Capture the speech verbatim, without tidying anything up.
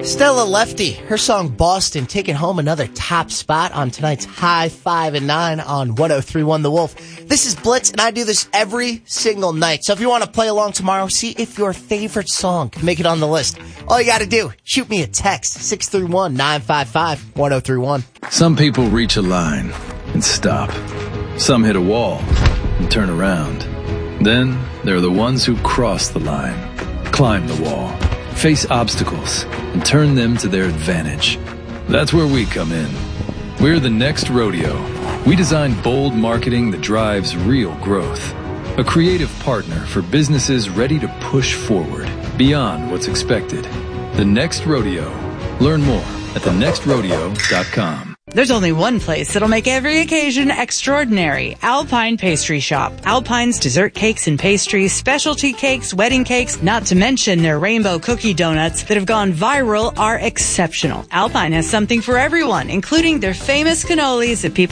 Stella Lefty, her song Boston, taking home another top spot on tonight's High Five and Nine on one oh three point one The Wolf. This is Blitz, and I do this every single night. So if you want to play along tomorrow, see if your favorite song can make it on the list. All you got to do, shoot me a text, six three one, nine five five, one oh three one. Some people reach a line and stop. Some hit a wall and turn around. Then there are the ones who cross the line, climb the wall, face obstacles, and turn them to their advantage. That's where we come in. We're the Next Rodeo. We design bold marketing that drives real growth. A creative partner for businesses ready to push forward beyond what's expected. The Next Rodeo. Learn more at the next rodeo dot com. There's only one place that'll make every occasion extraordinary. Alpine Pastry Shop. Alpine's dessert cakes and pastries, specialty cakes, wedding cakes, not to mention their rainbow cookie donuts that have gone viral, are exceptional. Alpine has something for everyone, including their famous cannolis that people